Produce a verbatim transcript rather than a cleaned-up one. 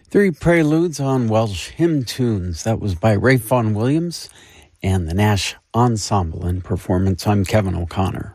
Three preludes on Welsh hymn tunes. That was by Ralph Vaughan Williams and the Nash Ensemble in performance. I'm Kevin O'Connor.